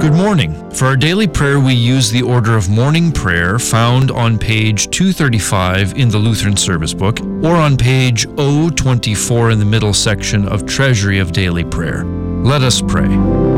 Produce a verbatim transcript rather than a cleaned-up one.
Good morning. For our daily prayer, we use the order of morning prayer found on page two thirty-five in the Lutheran Service Book, or on page zero twenty-four in the middle section of Treasury of Daily Prayer. Let us pray.